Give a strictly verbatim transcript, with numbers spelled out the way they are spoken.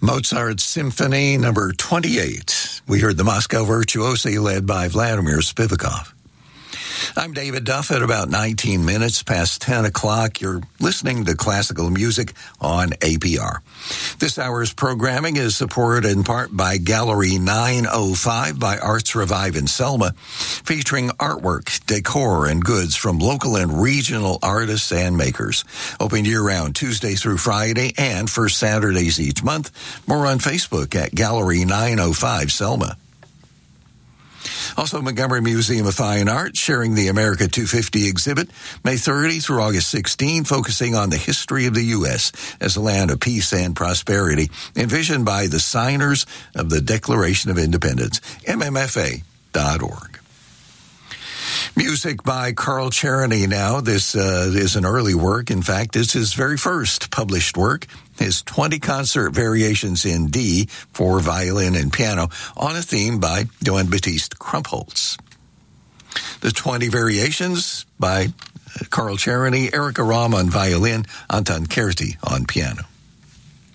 Mozart's Symphony number twenty-eight. We heard the Moscow Virtuosi led by Vladimir Spivakov. I'm David Duff at about nineteen minutes past ten o'clock. You're listening to classical music on A P R. This hour's programming is supported in part by Gallery nine oh five by Arts Revive in Selma, featuring artwork, decor, and goods from local and regional artists and makers. Open year-round Tuesday through Friday and first Saturdays each month. More on Facebook at Gallery nine oh five Selma. Also, Montgomery Museum of Fine Art sharing the America two fifty exhibit May thirtieth through August sixteenth, focusing on the history of the U S as a land of peace and prosperity, envisioned by the signers of the Declaration of Independence, M M F A dot org. Music by Carl Charany now. This uh, is an early work. In fact, it's his very first published work. His twenty concert variations in D for violin and piano on a theme by Johann Baptist Krumpholz. The twenty variations by Carl Charany, Erica Rahm on violin, Anton Kerti on piano.